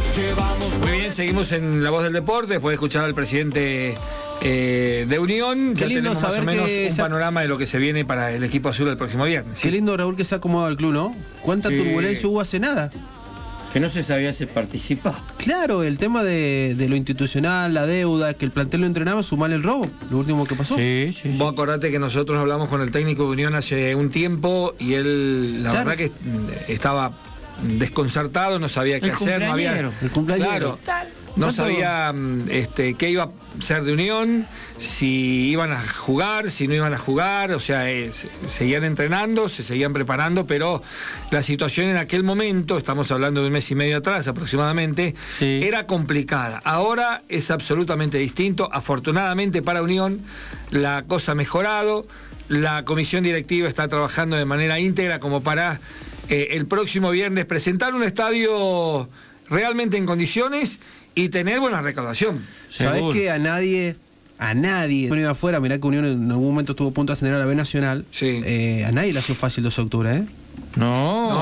Muy bien, seguimos en La Voz del Deporte, después de escuchar al presidente de Unión. Qué ya lindo tenemos más saber o menos que un panorama de lo que se viene para el equipo azul el próximo viernes. Qué lindo, Raúl, que se ha acomodado el club, ¿no? ¿Cuánta turbulencia hubo hace nada? Que no se sabía si participaba. Claro, el tema de lo institucional, la deuda, que el plantel lo entrenaba, sumar el robo, lo último que pasó. Sí. Vos acordate que nosotros hablamos con el técnico de Unión hace un tiempo y él, la verdad que estaba desconcertado, no sabía qué hacer, no había... El cumpleañero. Claro, no sabía qué iba a ser de Unión, si iban a jugar, si no iban a jugar, o sea, seguían entrenando, se seguían preparando, pero la situación en aquel momento, estamos hablando de un mes y medio atrás aproximadamente, era complicada. Ahora es absolutamente distinto. Afortunadamente para Unión la cosa ha mejorado, la comisión directiva está trabajando de manera íntegra como para el próximo viernes presentar un estadio realmente en condiciones y tener buena recaudación. ¿Sabés que a nadie Unión afuera, mirá que Unión en algún momento estuvo a punto de ascender a la B Nacional, a nadie le ha sido fácil 12 de octubre, ¿eh? No.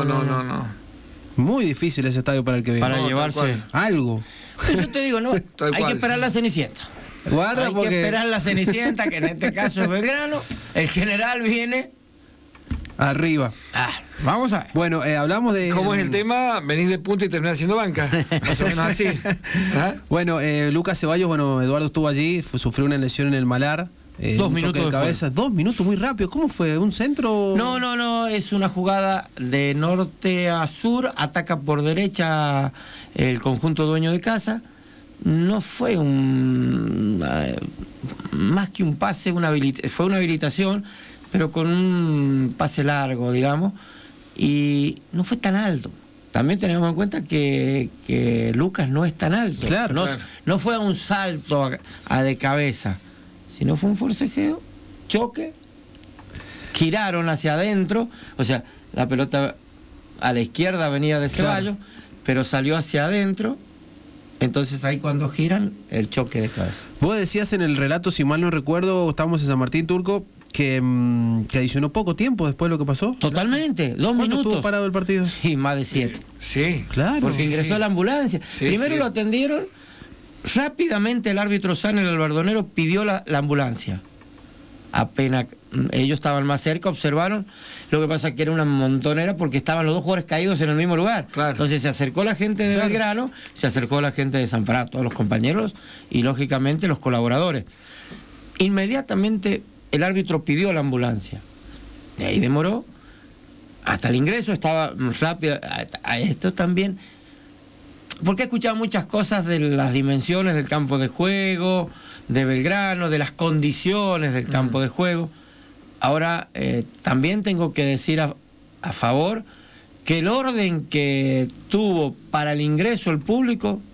Muy difícil ese estadio para el que viene. Para llevarse algo. Eso te digo, no, hay que esperar la Cenicienta. Guarda, hay que esperar la Cenicienta, que en este caso es Belgrano. El general viene arriba. Vamos a ver. Bueno, hablamos de... ¿Cómo es el tema? Venís de punta y terminás haciendo banca. Más o menos así. Bueno, Lucas Ceballos, Eduardo estuvo allí, sufrió una lesión en el malar. 2 minutos de cabeza. 2 minutos, muy rápido. ¿Cómo fue? ¿Un centro? No, es una jugada de norte a sur, ataca por derecha el conjunto dueño de casa. No fue más que un pase, fue una habilitación, pero con un pase largo, digamos, y no fue tan alto. También tenemos en cuenta que Lucas no es tan alto. Claro, no fue un salto de cabeza, sino fue un forcejeo, choque, giraron hacia adentro, o sea, la pelota a la izquierda venía de Ceballos, pero salió hacia adentro. Entonces ahí cuando giran, el choque de cabeza. Vos decías en el relato, si mal no recuerdo, estábamos en San Martín Turco, que adicionó poco tiempo después de lo que pasó. Totalmente, 2 minutos. ¿Cuánto estuvo parado el partido? Sí, más de 7. Sí, claro. Porque ingresó la ambulancia. Primero lo atendieron, rápidamente el árbitro Sanel Albardonero pidió la ambulancia. Apenas ellos estaban más cerca, observaron, lo que pasa es que era una montonera porque estaban los dos jugadores caídos en el mismo lugar. Claro. Entonces se acercó la gente de Belgrano, se acercó la gente de San Pará, todos los compañeros y lógicamente los colaboradores. Inmediatamente el árbitro pidió la ambulancia. De ahí demoró, hasta el ingreso estaba rápido. A esto también, porque he escuchado muchas cosas de las dimensiones del campo de juego, de Belgrano, de las condiciones del campo de juego. Ahora, también tengo que decir a favor que el orden que tuvo para el ingreso el público